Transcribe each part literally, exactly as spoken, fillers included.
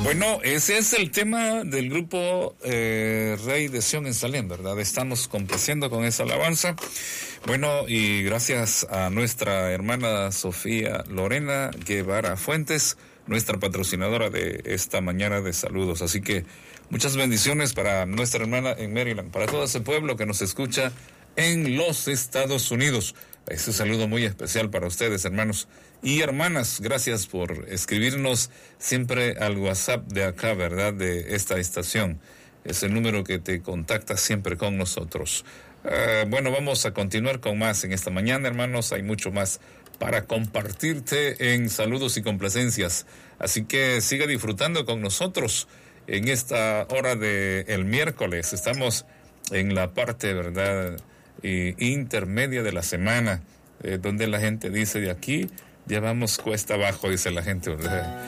Bueno, ese es el tema del grupo eh, Rey de Sion en Salem, ¿verdad? Estamos complaciendo con esa alabanza. Bueno, y gracias a nuestra hermana Sofía Lorena Guevara Fuentes, nuestra patrocinadora de esta mañana de saludos. Así que muchas bendiciones para nuestra hermana en Maryland, para todo ese pueblo que nos escucha en los Estados Unidos. Ese saludo muy especial para ustedes, hermanos y hermanas. Gracias por escribirnos siempre al WhatsApp de acá, ¿verdad? De esta estación. Es el número que te contacta siempre con nosotros. Uh, bueno, vamos a continuar con más en esta mañana, hermanos. Hay mucho más para compartirte en saludos y complacencias. Así que siga disfrutando con nosotros en esta hora de el miércoles. Estamos en la parte, ¿verdad?, y intermedia de la semana, eh, donde la gente dice de aquí ya vamos cuesta abajo, dice la gente, ¿verdad?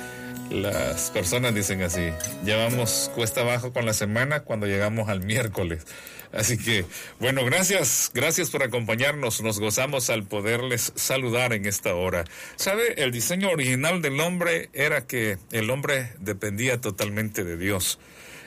Las personas dicen así, ya vamos cuesta abajo con la semana cuando llegamos al miércoles. Así que, bueno, gracias, gracias por acompañarnos, nos gozamos al poderles saludar en esta hora. ¿Sabe? El diseño original del hombre era que el hombre dependía totalmente de Dios.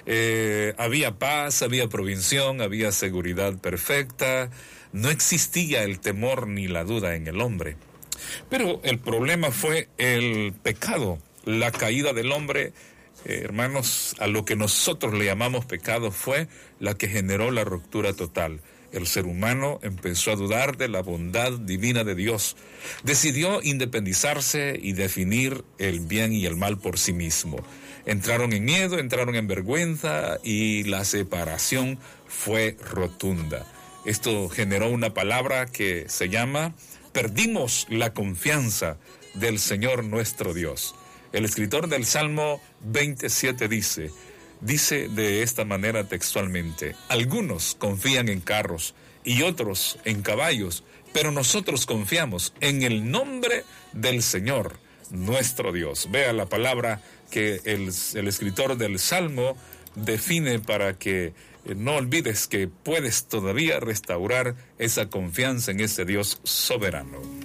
Eh, había paz, había provisión, había seguridad perfecta, no existía el temor ni la duda en el hombre. Pero el problema fue el pecado, la caída del hombre, eh, hermanos, a lo que nosotros le llamamos pecado fue la que generó la ruptura total. El ser humano empezó a dudar de la bondad divina de Dios, decidió independizarse y definir el bien y el mal por sí mismo. Entraron en miedo, entraron en vergüenza y la separación fue rotunda. Esto generó una palabra que se llama: perdimos la confianza del Señor nuestro Dios. El escritor del Salmo veintisiete dice, dice de esta manera textualmente: algunos confían en carros y otros en caballos, pero nosotros confiamos en el nombre del Señor nuestro Dios. Vea la palabra que el, el escritor del Salmo define para que eh, no olvides que puedes todavía restaurar esa confianza en ese Dios soberano.